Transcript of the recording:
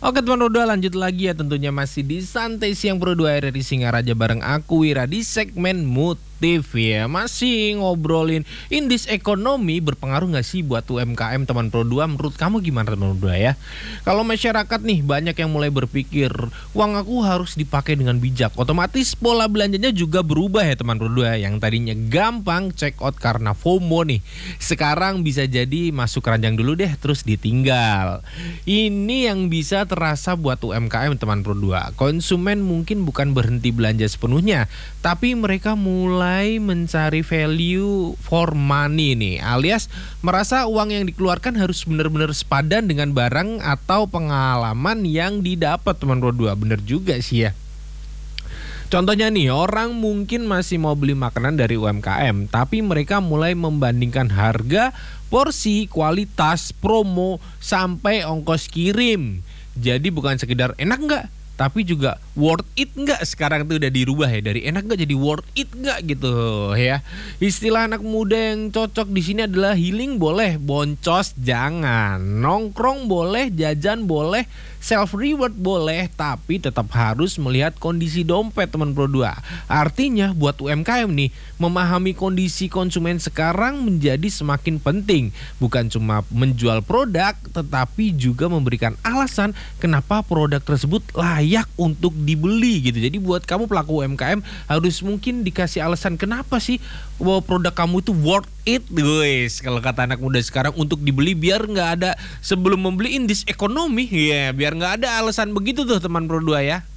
Oke teman Pro 2 lanjut lagi ya, tentunya masih di Santai Siang Pro 2 RRI Singaraja bareng aku Wira di segmen Motif ya. Masih ngobrolin indeks ekonomi berpengaruh gak sih buat UMKM teman Pro 2? Menurut kamu gimana teman Pro 2 ya? Kalau masyarakat nih banyak yang mulai berpikir uang aku harus dipakai dengan bijak, otomatis pola belanjanya juga berubah ya teman Pro 2. Yang tadinya gampang check out karena FOMO nih, sekarang bisa jadi masuk keranjang dulu deh terus ditinggal. Ini yang bisa terasa buat UMKM teman Pro 2. Konsumen mungkin bukan berhenti belanja sepenuhnya, tapi mereka mulai mencari value for money nih, alias merasa uang yang dikeluarkan harus benar-benar sepadan dengan barang atau pengalaman yang didapat teman Pro 2. Bener juga sih ya. Contohnya nih, orang mungkin masih mau beli makanan dari UMKM, tapi mereka mulai membandingkan harga, porsi, kualitas, promo, sampai ongkos kirim. Jadi bukan sekedar enak nggak, tapi juga worth it nggak. Sekarang tuh udah dirubah ya, dari enak nggak jadi worth it nggak gitu ya. Istilah anak muda yang cocok di sini adalah healing boleh, boncos jangan, nongkrong boleh, jajan boleh, self reward boleh, tapi tetap harus melihat kondisi dompet teman Pro 2. Artinya buat UMKM nih, memahami kondisi konsumen sekarang menjadi semakin penting. Bukan cuma menjual produk, tetapi juga memberikan alasan kenapa produk tersebut layak untuk dibeli gitu. Jadi buat kamu pelaku UMKM harus mungkin dikasih alasan kenapa sih bahwa produk kamu itu worth it guys. Kalau kata anak muda sekarang untuk dibeli, biar nggak ada sebelum membeli indeks ekonomi ya, biar nggak ada alasan begitu tuh teman Pro 2 ya.